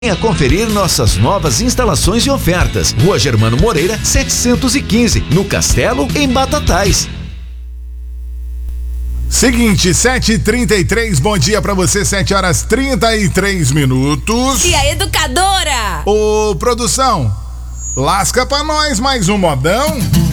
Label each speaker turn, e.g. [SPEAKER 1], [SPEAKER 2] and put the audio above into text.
[SPEAKER 1] Venha conferir nossas novas instalações e ofertas. Rua Germano Moreira, 715, no Castelo, em Batatais.
[SPEAKER 2] Seguinte, 7h33, bom dia pra você, 7h33.
[SPEAKER 3] E a educadora?
[SPEAKER 2] Ô, produção, lasca pra nós mais um modão.